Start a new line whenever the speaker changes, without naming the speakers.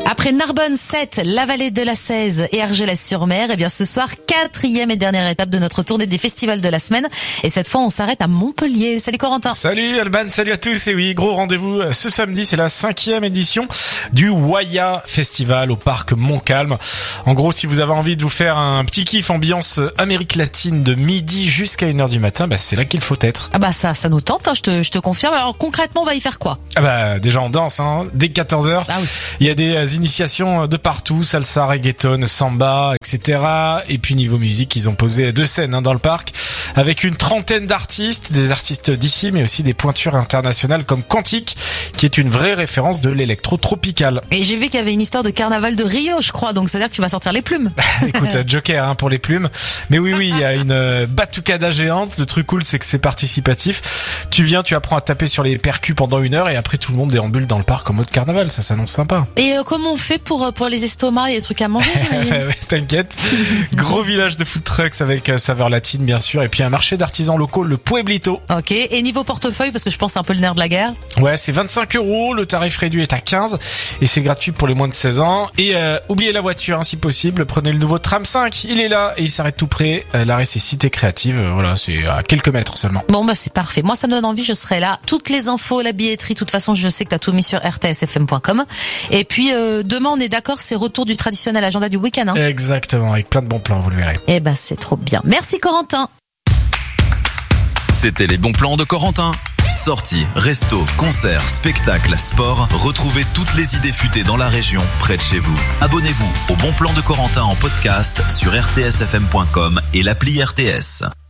Après Narbonne 7, la vallée de la Cèze et Argelès-sur-Mer, et bien ce soir, 4e et dernière étape de notre tournée des festivals de la semaine. Et cette fois, on s'arrête à Montpellier. Salut Corentin.
Salut Alban, salut à tous. Et oui, gros rendez-vous ce samedi, c'est la 5e édition du Waya Festival au parc Montcalm. En gros, si vous avez envie de vous faire un petit kiff ambiance Amérique latine de midi jusqu'à 1h du matin, c'est là qu'il faut être.
Ah ça nous tente, hein, je te confirme. Alors concrètement, on va y faire quoi?
Déjà on danse, hein. Dès 14h.
Ah oui.
Il y a des initiations de partout, salsa, reggaeton, samba, etc. Et puis niveau musique, ils ont posé 2 scènes dans le parc avec une trentaine d'artistes, des artistes d'ici, mais aussi des pointures internationales comme Quantique, qui est une vraie référence de l'électro-tropical.
Et j'ai vu qu'il y avait une histoire de carnaval de Rio, je crois, donc ça veut dire que tu vas sortir les plumes.
Écoute, Joker pour les plumes. Mais oui, il y a une batucada géante. Le truc cool, c'est que c'est participatif. Tu viens, tu apprends à taper sur les percus pendant 1 heure et après tout le monde déambule dans le parc en mode carnaval. Ça s'annonce sympa.
Et comment on fait pour les estomacs et les trucs à manger?
T'inquiète. Gros village de food trucks avec saveur latine, bien sûr. Et puis un marché d'artisans locaux, le Pueblito.
Ok. Et niveau portefeuille, parce que je pense c'est un peu le nerf de la guerre.
Ouais, c'est 25 €. Le tarif réduit est à 15 et c'est gratuit pour les moins de 16 ans. Et oubliez la voiture, si possible. Prenez le nouveau tram 5. Il est là et il s'arrête tout près. L'arrêt, c'est Cité Créative. Voilà, c'est à quelques mètres seulement.
Bon, c'est parfait. Moi, ça me donne envie. Je serai là. Toutes les infos, la billetterie. De toute façon, je sais que t'as tout mis sur rtsfm.com. Et puis, demain, on est d'accord, c'est retour du traditionnel agenda du week-end, hein.
Exactement. Avec plein de bons plans, vous le verrez.
C'est trop bien. Merci, Corentin.
C'était les bons plans de Corentin. Sorties, restos, concerts, spectacles, sport. Retrouvez toutes les idées futées dans la région, près de chez vous. Abonnez-vous au Bon Plan de Corentin en podcast sur rtsfm.com et l'appli RTS.